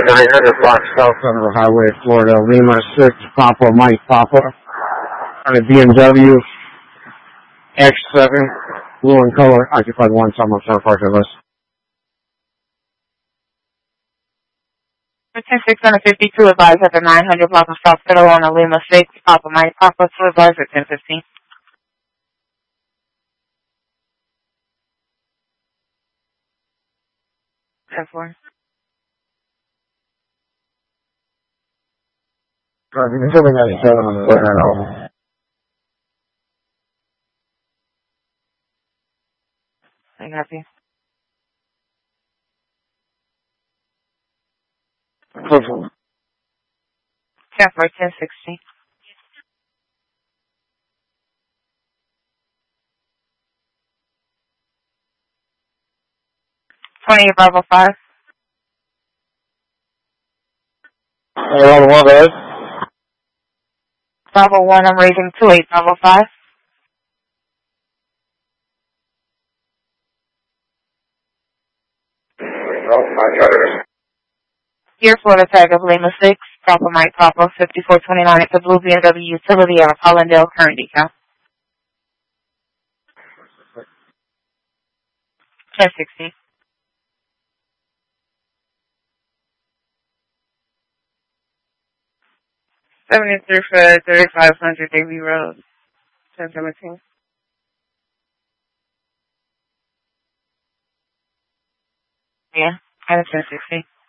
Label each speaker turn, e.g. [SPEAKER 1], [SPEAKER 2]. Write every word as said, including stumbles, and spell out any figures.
[SPEAKER 1] nine hundred block South Federal Highway, Florida, Lima six, Papa, Mike Papa, on a B M W X seven, blue in color, occupied one, someone on parking list.
[SPEAKER 2] ten six fifty-two, advise at the nine hundred block of South Federal on a Lima six, Papa, Mike Papa, to advise at ten fifteen. ten four.
[SPEAKER 1] Driving until we got seven on the way home.
[SPEAKER 2] I got you. ten four, ten sixty. twenty-eight Bravo five.
[SPEAKER 1] Bravo one, guys.
[SPEAKER 2] Bravo one, I'm raising two eight Bravo five.
[SPEAKER 1] Oh, my God.
[SPEAKER 2] Here, Florida tag of Lima six, Papa, Mike Papa, fifty-four twenty-nine at the blue B M W utility out of Hollandale, current decal. ten sixty. seventy-three for thirty-five hundred Davy Road, ten seventeen. Yeah, I have ten sixty.